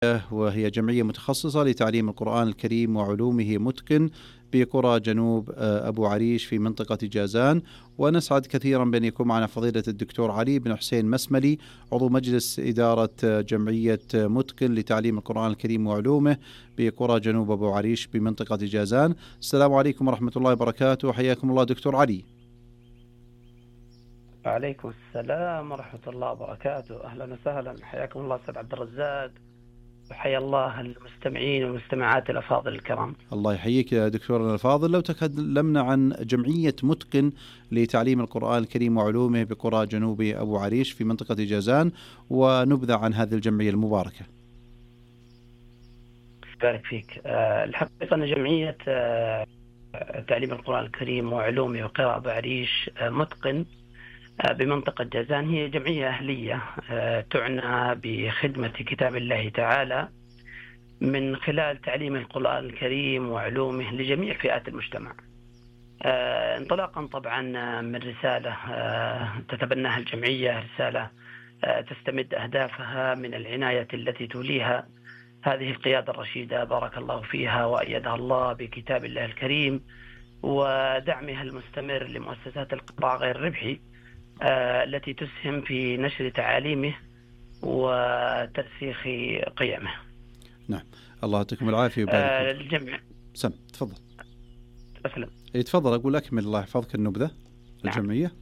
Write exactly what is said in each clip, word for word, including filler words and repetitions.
وهي جمعية متخصصة لتعليم القرآن الكريم وعلومه متقن بقرى جنوب أبو عريش في منطقة جازان. ونسعد كثيرا بأن يكون معنا فضيلة الدكتور علي بن حسين مسملي، عضو مجلس إدارة جمعية متقن لتعليم القرآن الكريم وعلومه بقرى جنوب أبو عريش بمنطقة جازان. السلام عليكم ورحمة الله وبركاته، حياكم الله دكتور علي. وعليكم السلام ورحمة الله وبركاته، أهلا وسهلا، حياكم الله أستاذ عبد الرزاق، وحيا الله المستمعين والمستمعات الأفاضل الكرام. الله يحييك يا دكتورنا الفاضل. لو تكلمنا عن جمعية متقن لتعليم القرآن الكريم وعلومه بقرى جنوب أبو عريش في منطقة جازان، ونبذة عن هذه الجمعية المباركة. بارك فيك. أه الحقيقة أن جمعية أه تعليم القرآن الكريم وعلومه بقرى أبو عريش أه متقن أه بمنطقة جازان هي جمعية أهلية أه تعنى بخدمة كتاب الله تعالى من خلال تعليم القرآن الكريم وعلومه لجميع فئات المجتمع. آه، انطلاقا طبعا من رسالة آه، تتبناها الجمعية، رسالة آه، تستمد أهدافها من العناية التي توليها هذه القيادة الرشيدة بارك الله فيها وأيدها الله بكتاب الله الكريم، ودعمها المستمر لمؤسسات القطاع غير الربحي آه، التي تسهم في نشر تعاليمه وترسيخ قيمه. نعم، الله يعطيكم العافية ويبارك فيك. آه، الجمع سم تفضل. أسلم. اي تفضل، اقول اكمل الله يحفظك النبذة. نعم. الجمعية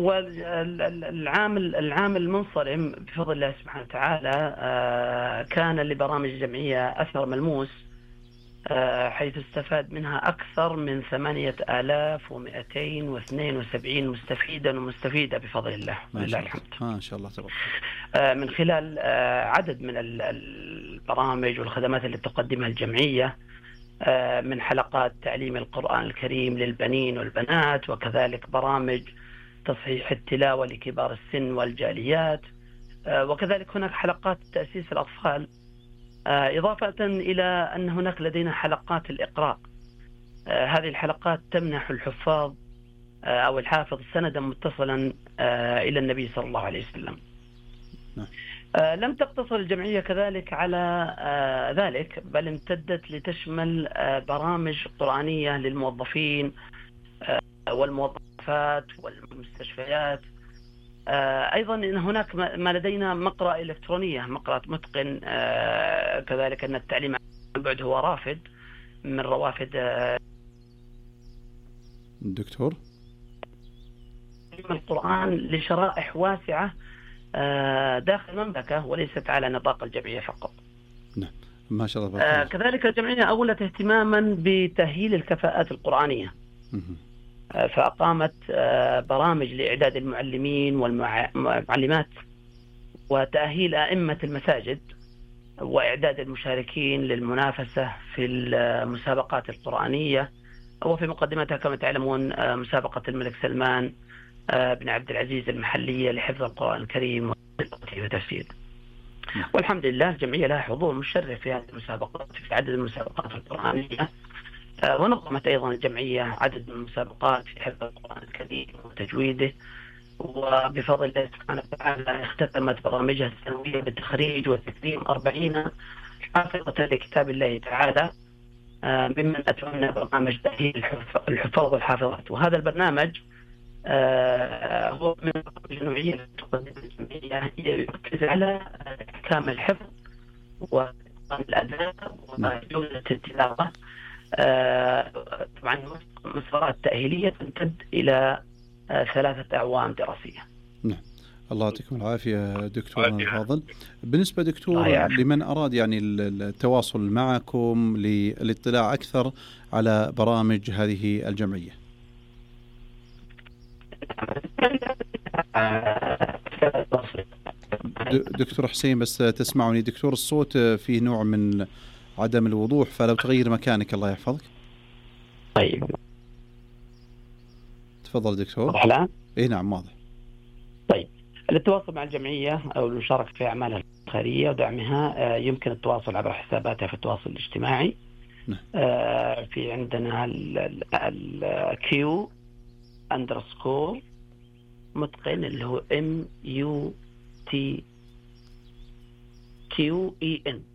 والعامل العام المنصرم بفضل الله سبحانه وتعالى آه، كان لبرامج الجمعية أثر ملموس، آه، حيث استفاد منها أكثر من ثمانية آلاف ومئتين واثنين وسبعين مستفيدا ومستفيدة بفضل الله، لله الحمد. ما شاء الله تبارك. آه، من خلال آه، عدد من البرامج والخدمات اللي تقدمها الجمعية، من حلقات تعليم القرآن الكريم للبنين والبنات، وكذلك برامج تصحيح التلاوة لكبار السن والجاليات، وكذلك هناك حلقات تأسيس الأطفال، إضافة إلى أن هناك لدينا حلقات الإقراء. هذه الحلقات تمنح الحفاظ أو الحافظ سندا متصلا إلى النبي صلى الله عليه وسلم. نعم. آه لم تقتصر الجمعية كذلك على آه ذلك، بل امتدت لتشمل آه برامج قرآنية للموظفين آه والموظفات والمستشفيات. آه أيضا إن هناك ما لدينا مقرأة إلكترونية، مقرأة متقن، آه كذلك أن التعليم عن بعد هو رافد من روافد آه دكتور القرآن لشرائح واسعة داخل المملكة وليست على نطاق الجمعية فقط. نعم، ما شاء الله. آه كذلك الجمعية أولت اهتماما بتأهيل الكفاءات القرآنية، آه فأقامت آه برامج لإعداد المعلمين والمعلمات وتأهيل أئمة المساجد وإعداد المشاركين للمنافسة في المسابقات القرآنية، وفي مقدمتها كما تعلمون آه مسابقة الملك سلمان بن عبد العزيز المحلية لحفظ القرآن الكريم وتفسيره. والحمد لله الجمعية لها حضور مشرف في هذه المسابقات، في عدد المسابقات القرآنية، ونظمت أيضا الجمعية عدد من المسابقات في حفظ القرآن الكريم وتجويده، وبفضل الله سبحانه وتعالى اختتمت برامجها السنوية بالتخريج وتكريم أربعين حافظة لكتاب الله تعالى، ممن أتمنى برنامج تأهيل الحفاظ والحافظات. وهذا البرنامج آه هو من النوعية تقدم الجمعية يركز على إحكام الحفظ والأداء وجودة التلاوة. آه طبعا مسارات تأهيلية تمتد إلى آه ثلاثة أعوام دراسية. نعم، الله يعطيكم العافية دكتور الفاضل. بالنسبة دكتور لمن أراد يعني التواصل معكم للاطلاع أكثر على برامج هذه الجمعية. دكتور حسين، بس تسمعني دكتور الصوت فيه نوع من عدم الوضوح، فلو تغير مكانك الله يحفظك. طيب تفضل دكتور. واضح الآن؟ إيه نعم واضح. طيب، للتواصل مع الجمعية أو المشاركة في أعمالها الخيرية ودعمها يمكن التواصل عبر حساباتها في التواصل الاجتماعي. نعم. في عندنا الكيو أندرسكور متقن اللي هو M U T Q E N